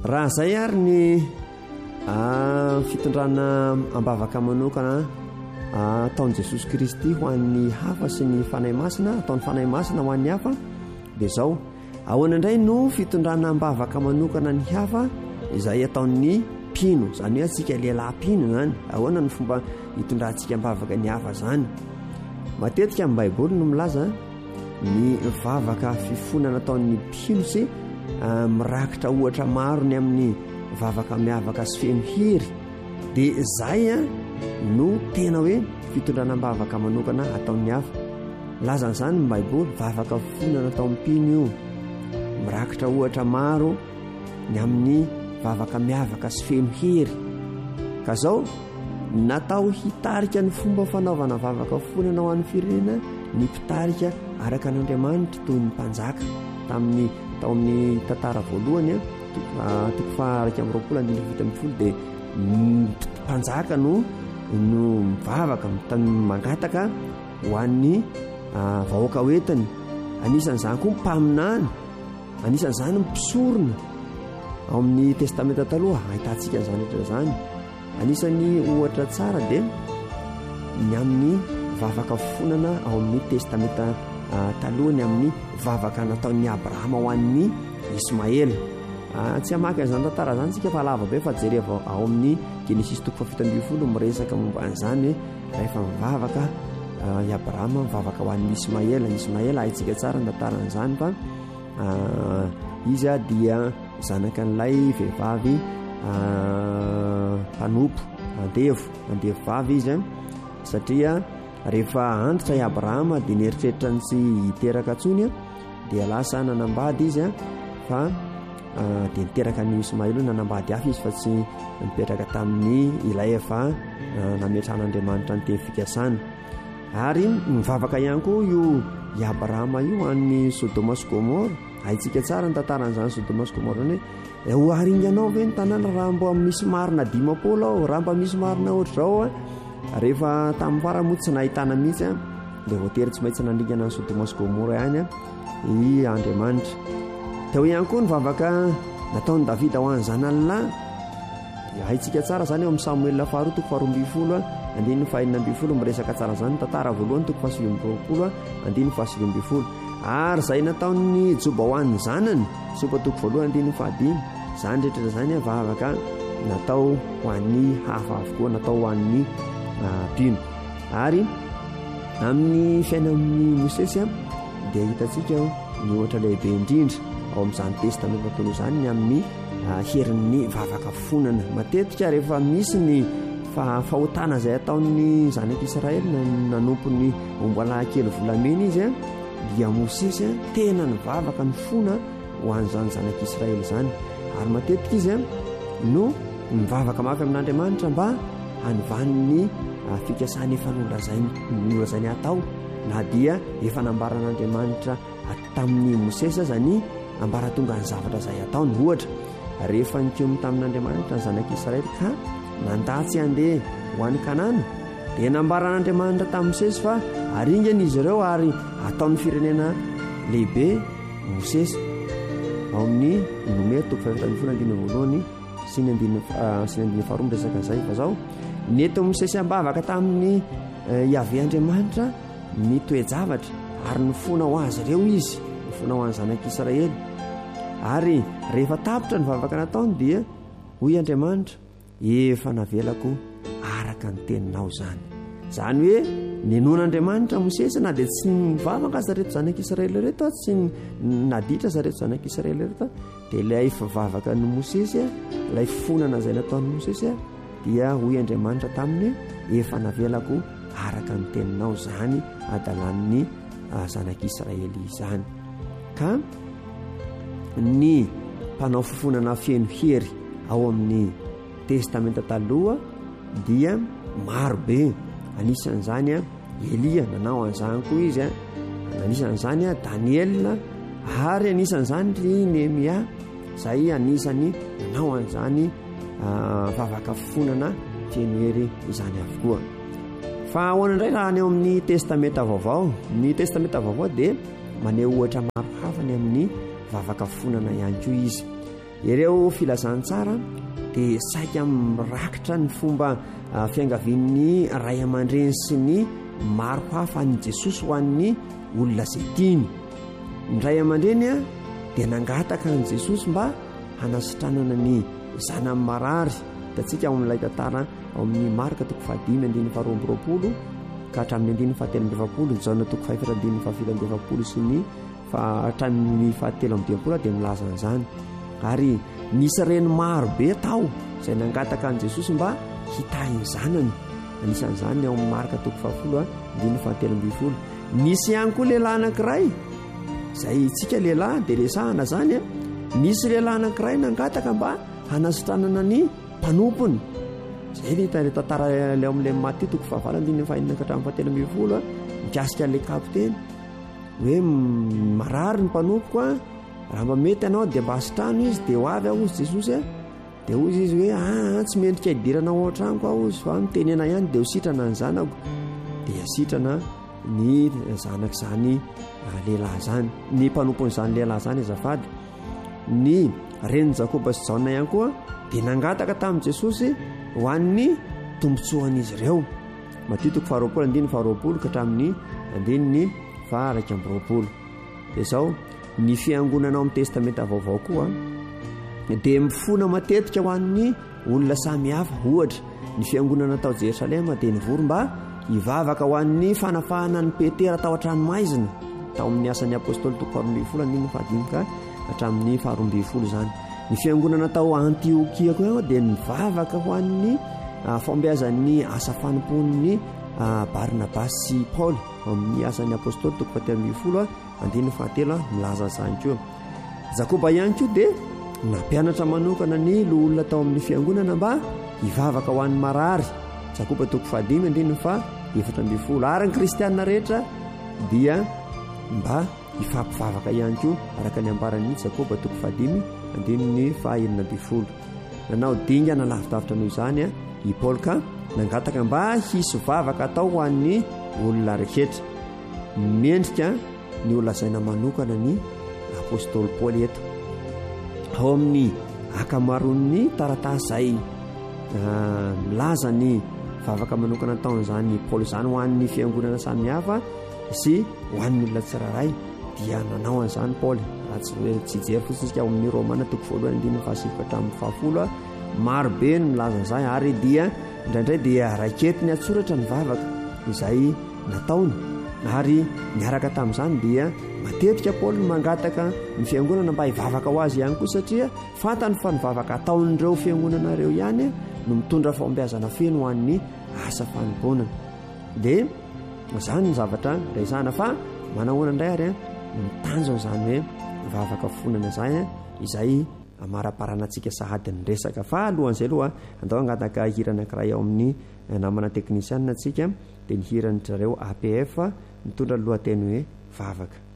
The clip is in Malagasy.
raha zay ary ny fitondrana ambavaka manokana ataon'i Jesosy Kristy ho an'ny hafa sy ny fanahy masina, ataon'ny fanahy masina ho an'ny hafa dia zao. Ahoana indray no fitondrana ambavaka manokana ny hafa izay ataon'ny mpino, izany hoe antsika lehilahy-mpino zany. Ahoana ny fomba hitondrantsika ambavaka ny hafa zany? Matetika amin'ny Baiboly no milaza ny vavaka fifonana ataon'ny mpino sy mirakitra ohatra maro ny amin'ny vavaka miavaka sy feno hery. Dia izay no tena hoe fitondrana ambavaka manokana ataon'ny hafa. Lazana izany ny Baiboly, vavaka fifonana ataon'ny mpino io, mirakitra ohatra maro ny amin'ny vavaka miavaka sy feno hery. Ka zao natao hitarika ny fomba fanaovana vavaka fifonana ho an'ny firenena ny mpitarika araka an'Andriamanitra toy ny mpanjaka tamin'ny tao amin'ny tantara voalohany toko faha 120 dia mpanjaka no mivavaka mangataka ho an'ny vahoaka hoentiny. Anisan'izany koa mpaminany, anisan'izany mpisorona ao amin'ny testamenta taloha, ahitantsika izany rehetra zany. Anisan'ny ohatra tsara dia ny amin'ny vavaka fifonana ao amin'ny testamenta taloha, ny amin'ny vavaka nataon'ny Abrahama ho an'ny Ismaely. Tsy hamaky an'izany tantara zany tsika fa lava be, fa jereva ao amin'ny Genesis 17 miresaka momba an'izany hoe rehefa mivavaka i Abrahama mivavaka ho an'ny Ismaely. Ismaely haitsika tsara ny tantaran'izany fa izy dia zanaka n'ilay vehivavy mpanompo, andevo vavy izy satria rehefa antitra i Abrahama dia nieritreritra ny tsy hiteraka ntsony dia lasa nanambady izy fa dia niteraka ny Ismaely io, nanambady hafa izy fa tsy mipetraka tamin'ny ilay efa nametran'Andriamanitra ny teny fikasana. Ary mivavaka ihany koa io i Abrahama io an'ny Sodoma sy Gomora. Haitsika tsara ny tantaran'izany Sodoma sy Gomora ny hoe ho haringanao ve ny tanàna raha mbo misy marina 10 ao, raha mba misy marina ohatr'izao rehefa tamin'ny fara moa tsy nahitana mihitsy dia voatery tsy maintsy naringana ny Sodoma sy Gomora ihany i Andriamanitra. Teo ihany koa ny vavaka nataon'i Davida ho an'ny zanany lahy. Haitsika tsara zany eo amin'ny Samuel faharoa toko 12 andiny 212 miresaka tsara zany tantara voalohany toko 720 andiny 720. Ary zay nataon'ny Joba ho an'ny zanany, Joba toko voalohany andiny 5 zany rehetra zany vavaka natao ho an'ny hafa avokoa, natao ho an'ny mpino. Ary amin'ny fiainan'ny Mosesy dia hitantsika ny ohatra lehibe indrindra ao amin'izany testamenta taloha zany ny amin'ny herin'ny vavaka fifonana. Matetika rehefa misy ny fahotana izay ataon'ny zanak'Israely nanompo ny omboalahy kely volamena izy dia Mosesy tena ny vavaka ny fona ho an'izany zanak'Israely zany. Ary matetika izy no mivavaka mafy amin'Andriamanitra mba hanivan'ny fikasany efa nolazainy atao, na dia efa nambaran'Andriamanitra tamin'ny Mosesy zany ambaratonga ny zavatra izay ataony. Ohatra rehefa nikomy tamin'Andriamanitra ny zanak'Israely ka nandatsy handeha ho an'ny Kanana dia nambaran'Andriamanitra tamin'ny Mosesy fa aringana izy ireo ary ataon'ny firenena lehibe Mosesy ao amin'ny Nomea toko 5 sy ny 2 miresaka izay. Fa zao neto Mosesy ambavaka tamin'ny Yahvé Andriamanitra ny toe-javatra ary ny fona ho azy ireo izy, ny fona ho an'ny zanak'Israely. Ary rehefa tapitra ny vavaka nataony dia hoy Andriamanitra efa navelako araka ny teninao zany. Zany hoe nenon'Andriamanitra Mosesy na dia tsy mivavaka zareto zanak'Israely reto, tsy naditra zareto zanak'Israely reto, dia ilay vavaka ny Mosesy, ilay fonana izay nataon'ny Mosesy dia hoy Andriamanitra taminy efa navelako araka ny teninao zany adalan'ny zanak'Israely izany. Ka ny mpanao fifonana feno hery ao amin'ny testamenta taloha dia maro be. Anisan'izany Elia nanao an'izany koa izy, anisan'izany Daniel, ary anisan'izany Nehemia izay anisany nanao an'izany vavaka fifonana feno hery izany avokoa. Fa ahoana indray raha ny eo amin'ny testamenta vaovao? Ny testamenta vaovao dia maneho ohatra maro hafa ny amin'ny vavaka fifonana ihany koa izy. ireo filazantsara dia saika mirakitra ny fomba fiangavian'ny ray aman-dreny sy ny maro hafa ny Jesosy ho an'ny olona izay tiany. Ny ray aman-dreny dia nangataka ny Jesosy mba hanasitranana ny zanany marary. Tatsika ao amin'ilay tantara ao amin'ny Marka 5:12 ka hatramin'ny 7:20 Jaona 5:7 sy ny hatramin'ny 7:20 dia milaza an'izany. Ary nisy reny maro be tao izay nangataka an' Jesosy mba hitahiny zanany. Anisan'izany ao amin'ny Marka 5:7. Nisy ihany koa lehilahy anankiray izay tsika lehilahy dia resahana zany nisy lehilahy anankiray nangataka mba hanasitranana ny mpanompony. Izay ny tantara le amin'ilay Matteo 5:7 mikasika an'ilay kapiteny hoe marary ny mpanompoka raha mba mety ianao dia mba asitrano izy dia ho avy aho ozy Jesosy dia ozy izy hoe tsy mendrika hidirana ao an-tranoko aho ozy fa mitenena ihany dia ho sitrana ny zanako. Dia sitrana ny zanak'izany lehilahy zany, ny mpanompon'izany lehilahy zany azafady. Ny reniny Jakoba sy Jaona ihany koa dia nangataka tamin'i Jesosy ho an'ny tombotsoan'izy ireo. Matteo 5:20 ka hatramin'ny 1:20. Dia izao ny fiangonana ao amin'ny testamenta vaovao koa dia mifona matetika ho an'ny olona samihafa. Ohatra ny fiangonana tao Jerosalema dia nivory mba hivavaka ho an'ny fanafahana ny Petera tao an-tranomaizina tao amin'ny asan'ny apôstôly 12 ka hatramin'ny 12 zany. Ny fiangonana tao Antiokia koa dia nivavaka ho an'ny fombiazan'ny asa fanompon'ny Barnabasy sy Paoly amin'ny asan'ny apôstôly 13 milaza izany koa. Jakoba ihany koa dia nampianatra manokana ny olona tao amin'ny fiangonana mba hivavaka ho an'ny marary. Jakoba 5:17. Ary ny kristianina rehetra dia mba hifampivavaka ihany koa araka ny ambaran'ny Jakoba 5:20. Nanao dingana lavidavitra noho izany i Paoly ka nangataka mba hisy vavaka atao ho an'ny olona rehetra. Mendrika ny olazaina manokana ny apôstôly Paoly eto ao amin'ny akamaroan'ny taratasy izay milaza ny vavaka manokana taon'izany Paoly izany ho an'ny fiangonana samihafa sy ho an'ny olona tsiraray dia nanao an'izany Paoly. Tsy jery fotsiny ao amin'ny Romana 1:7-10 maro be ny milaza an'izany. Ary dia indraindray dia raiketiny atsoratra ny vavaka izay nataony. Ary niaraka tamin'izany dia matetika Paoly mangataka ny fiangonana mba hivavaka ho azy ihany koa satria fantany fa ny vavaka ataon'ireo fiangonana ireo ihany no mitondra fombiazana feno ho an'ny asa fanomponana. Dia izany ny zavatra resahana fa manahoana indray ary mitanjona izany hoe vavaka fonana izany izay maraparana antsika sahady ny resaka. Fa alohan'izay aloha andao angataka hira anankiray ao amin'ny namana teknisianina antsika dia ny hiran'izareo APF mitondra lohateny hoe vavaka.